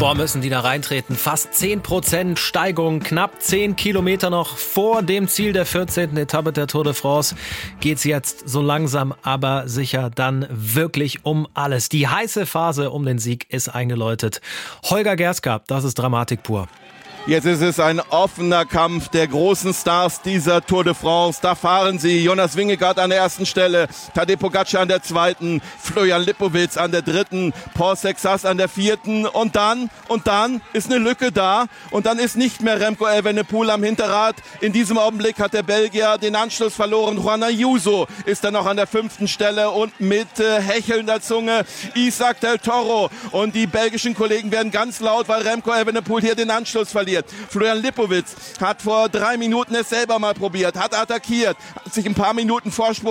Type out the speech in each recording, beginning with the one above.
Boah, müssen die da reintreten. Fast 10% Steigung, knapp 10 Kilometer noch vor dem Ziel der 14. Etappe der Tour de France. Geht's jetzt so langsam, aber sicher dann wirklich um alles. Die heiße Phase um den Sieg ist eingeläutet. Holger Gerska, das ist Dramatik pur. Jetzt ist es ein offener Kampf der großen Stars dieser Tour de France. Da fahren sie. Jonas Vingegaard an der ersten Stelle, Tadej Pogačar an der zweiten, Florian Lipowitz an der dritten, Paul Sexas an der vierten und dann ist eine Lücke da und dann ist nicht mehr Remco Evenepoel am Hinterrad. In diesem Augenblick hat der Belgier den Anschluss verloren. Juan Ayuso ist dann noch an der fünften Stelle und mit hechelnder Zunge Isaac del Toro. Und die belgischen Kollegen werden ganz laut, weil Remco Evenepoel hier den Anschluss verliert. Florian Lipowitz hat vor 3 Minuten es selber mal probiert, hat attackiert, hat sich ein paar Meter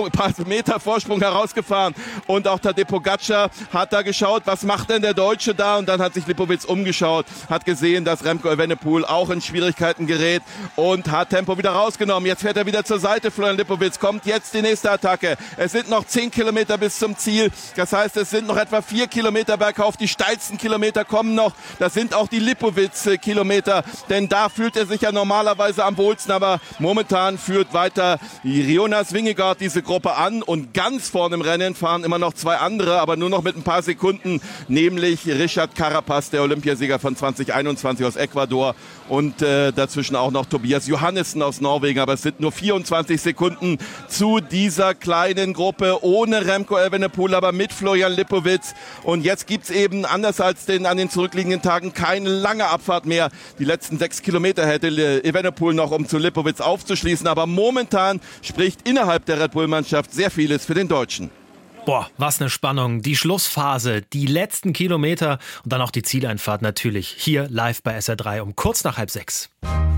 Vorsprung herausgefahren und auch Tadej Pogačar hat da geschaut, was macht denn der Deutsche da, und dann hat sich Lipowitz umgeschaut, hat gesehen, dass Remco Evenepoel auch in Schwierigkeiten gerät und hat Tempo wieder rausgenommen. Jetzt fährt er wieder zur Seite, Florian Lipowitz, kommt jetzt die nächste Attacke. Es sind noch 10 Kilometer bis zum Ziel, das heißt, es sind noch etwa 4 Kilometer bergauf, die steilsten Kilometer kommen noch, das sind auch die Lipowitz-Kilometer, denn da fühlt er sich ja normalerweise am wohlsten, aber momentan führt weiter Jonas Vingegaard diese Gruppe an und ganz vorne im Rennen fahren immer noch 2 andere, aber nur noch mit ein paar Sekunden, nämlich Richard Carapaz, der Olympiasieger von 2021 aus Ecuador, und dazwischen auch noch Tobias Johannessen aus Norwegen, aber es sind nur 24 Sekunden zu dieser kleinen Gruppe ohne Remco Evenepoel, aber mit Florian Lipowitz, und jetzt gibt's eben, anders als an den zurückliegenden Tagen, keine lange Abfahrt mehr. Die letzten 6 Kilometer hätte Evenepoel noch, um zu Lipowitz aufzuschließen, aber momentan spricht innerhalb der Red Bull-Mannschaft sehr vieles für den Deutschen. Boah, was eine Spannung. Die Schlussphase, die letzten Kilometer und dann auch die Zieleinfahrt natürlich hier live bei SR3 um kurz nach 5:30.